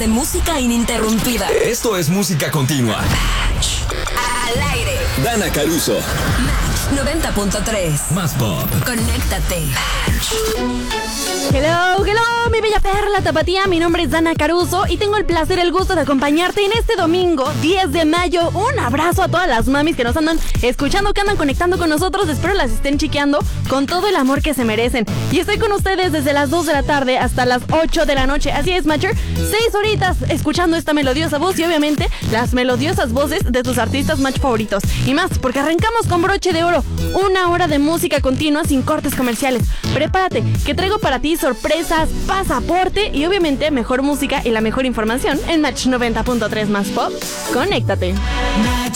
de música ininterrumpida. Esto es música continua. Al aire. Dana Caruso. Match 90.3. Más pop. Conéctate. Hello, mi bella perla tapatía. Mi nombre es Dana Caruso y tengo el placer, el gusto de acompañarte en este domingo 10 de mayo. Un abrazo a todas las mamis que nos andan escuchando, que andan conectando con nosotros. Espero las estén chiqueando con todo el amor que se merecen. Y estoy con ustedes desde las 2 de la tarde hasta las 8 de la noche. Así es, Matcher, 6 horitas escuchando esta melodiosa voz y obviamente las melodiosas voces de tus artistas Match favoritos. Y más, porque arrancamos con broche de oro, una hora de música continua sin cortes comerciales. Prepárate, que traigo para ti sorpresas, pasaporte y obviamente mejor música y la mejor información en Match 90.3 Más Pop. Conéctate.